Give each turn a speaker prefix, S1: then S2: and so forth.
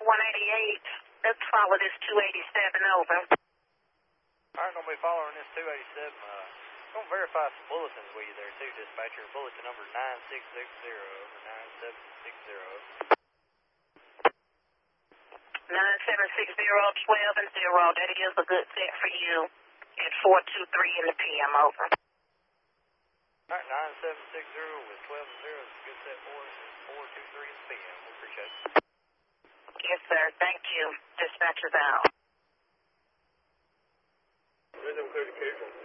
S1: 188. Let's follow this 287 over.
S2: All right, going to be following this 287. Going to verify some bulletins with you there, too, dispatcher. Bulletin number 9660 over 9760.
S1: 9760, 12 and 0. That is a good set for you at 423 in the PM, over.
S2: All right, 9760 with 12 and 0 is a good set for us at 423 in the PM. We appreciate it.
S1: Yes, sir. Thank you. Dispatcher's out.
S3: Rhythm 30 K.